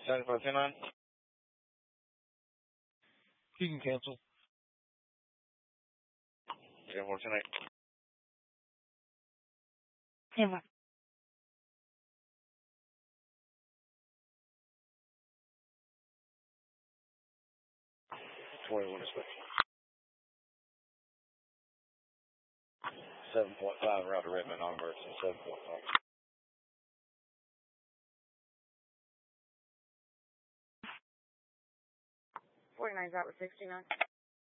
7529. You can cancel. 10428. 10-1. 21 inspection. 7.5 route to Redmond, non-emergency, 7.5. 49's out with 69.